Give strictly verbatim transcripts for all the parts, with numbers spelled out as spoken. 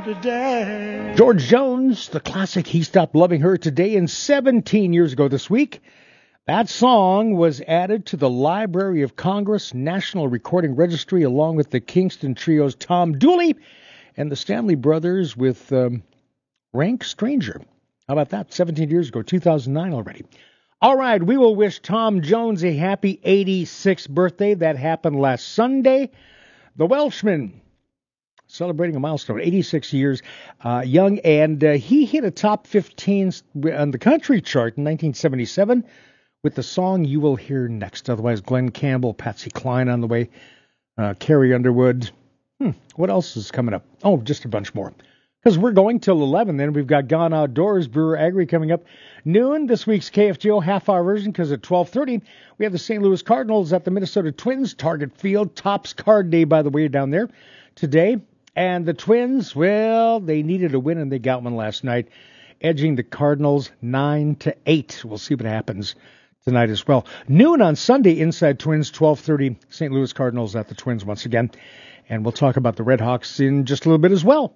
today. George Jones, the classic He Stopped Loving Her Today, and seventeen years ago this week, that song was added to the Library of Congress National Recording Registry along with the Kingston Trio's Tom Dooley and the Stanley Brothers with um, Rank Stranger. How about that? seventeen years ago, two thousand nine already. All right, we will wish Tom Jones a happy eighty-sixth birthday. That happened last Sunday. The Welshman celebrating a milestone, eighty-six years uh, young, and uh, he hit a top fifteen on the country chart in nineteen seventy-seven with the song you will hear next. Otherwise, Glenn Campbell, Patsy Cline on the way, uh, Carrie Underwood. Hmm, what else is coming up? Oh, just a bunch more. Because we're going till eleven, then we've got Gone Outdoors, Brewer Agri coming up noon. This week's K F G O half-hour version, because at twelve thirty, we have the Saint Louis Cardinals at the Minnesota Twins Target Field. Topps Card Day, by the way, down there today. And the Twins, well, they needed a win, and they got one last night, edging the Cardinals nine to eight. We'll see what happens tonight as well. Noon on Sunday, Inside Twins, twelve thirty, Saint Louis Cardinals at the Twins once again. And we'll talk about the Red Hawks in just a little bit as well.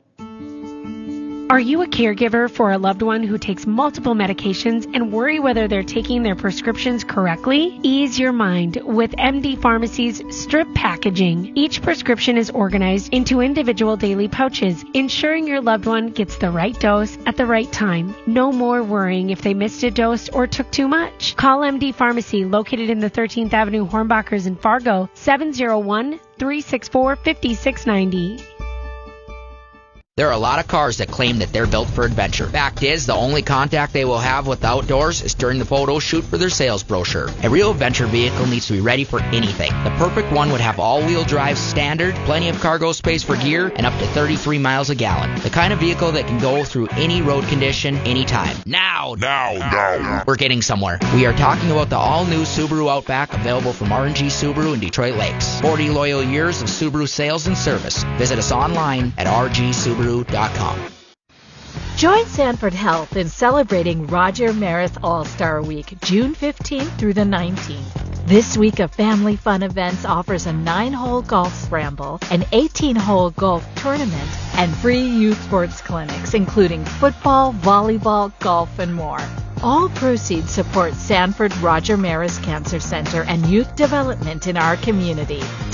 Are you a caregiver for a loved one who takes multiple medications and worry whether they're taking their prescriptions correctly? Ease your mind with M D Pharmacy's strip packaging. Each prescription is organized into individual daily pouches, ensuring your loved one gets the right dose at the right time. No more worrying if they missed a dose or took too much. Call M D Pharmacy, located in the thirteenth Avenue Hornbachers in Fargo, seven oh one, three six four, five six nine zero. There are a lot of cars that claim that they're built for adventure. Fact is, the only contact they will have with the outdoors is during the photo shoot for their sales brochure. A real adventure vehicle needs to be ready for anything. The perfect one would have all-wheel drive standard, plenty of cargo space for gear, and up to thirty-three miles a gallon. The kind of vehicle that can go through any road condition, anytime. Now! Now! Now! We're getting somewhere. We are talking about the all-new Subaru Outback, available from R and G Subaru in Detroit Lakes. forty loyal years of Subaru sales and service. Visit us online at r g subaru dot com. Join Sanford Health in celebrating Roger Maris All-Star Week, June fifteenth through the nineteenth. This week of family fun events offers a nine-hole golf scramble, an eighteen-hole golf tournament, and free youth sports clinics, including football, volleyball, golf, and more. All proceeds support Sanford Roger Maris Cancer Center and youth development in our community.